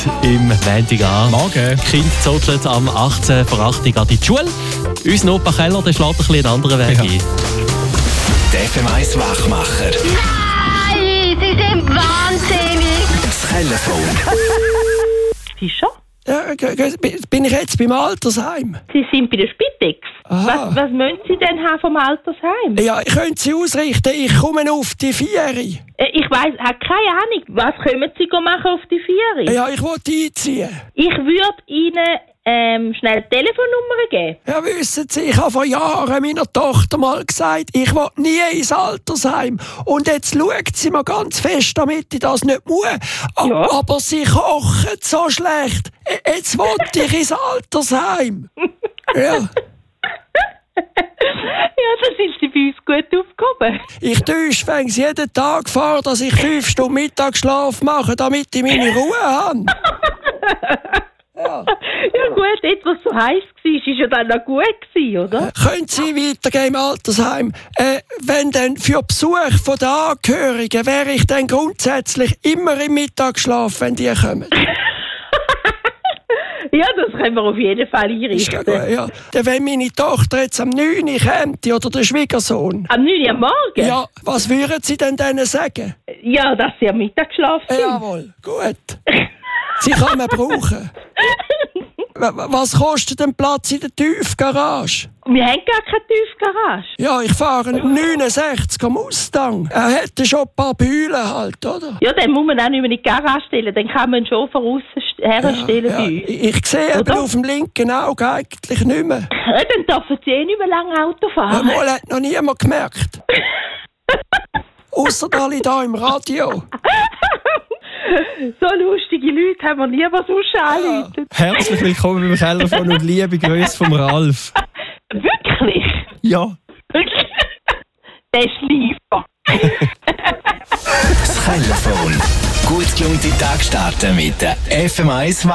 im Montagabend. Morgen. Die Kinder zotteln am 18 vor 8 Uhr an die Schule. Unser Opa Keller, der schlägt ein bisschen einen anderen Weg ein. Der FM1 Wachmacher. Nein, Sie sind wahnsinnig. Das Telefon. Fischer? Ja, bin ich jetzt beim Altersheim? Sie sind bei der Spitex. Aha. Was müssen Sie denn haben vom Altersheim? Ja, ich könnte Sie ausrichten. Ich komme auf die 4. Ich weiss, habe keine Ahnung. Was können Sie machen auf die 4? Ja, ich wollte einziehen. Ich würde Ihnen schnell die Telefonnummer geben. Ja, wissen Sie, ich habe vor Jahren meiner Tochter mal gesagt, ich will nie ins Altersheim. Und jetzt schaut sie mir ganz fest, damit ich das nicht muss. Ja. Aber sie kochen so schlecht. Jetzt will ich ins Altersheim. Ja. Ja, da sind Sie bei uns gut aufgehoben. Ich täusche jeden Tag vor, dass ich 5 Stunden Mittagsschlaf mache, damit ich meine Ruhe habe. Ja. Ja gut, jetzt was so heiß war, ist ja dann noch gut gewesen, oder? Können Sie weitergehen im Altersheim? Wenn dann für Besuch von den Angehörigen wäre ich dann grundsätzlich immer im Mittagsschlaf, wenn die kommen. Ja, das können wir auf jeden Fall Ist ja einrichten. gut, ja. Dann, wenn meine Tochter jetzt am 9 Uhr käme, oder der Schwiegersohn, Am 9 Uhr am Morgen? ja, was würden Sie denn denen sagen? Ja, dass Sie am Mittagsschlaf sind. Jawohl, gut. Sie kann man brauchen. Was kostet ein Platz in der Tiefgarage? Wir haben gar keine Tiefgarage. Ja, ich fahre einen 69 Mustang. Er hätte schon ein paar Bühlen halt, oder? Ja, dann muss man auch nicht mehr in die Garage stellen. Dann kann man einen Chauffeur herstellen Ja, bei uns. ich sehe eben Oder? auf dem linken Auge eigentlich nicht mehr. Ja, dann dürfen Sie nicht mehr lange Auto fahren. Mal hat noch niemand gemerkt. Ausser alle da im Radio. So lustige Leute haben wir nie was anrufen. Herzlich willkommen beim Kellerfon und liebe Grüße vom Ralf. Wirklich? Ja. Der ist lieber. Das Telefon. Gut gelungene Tag starten mit der FM1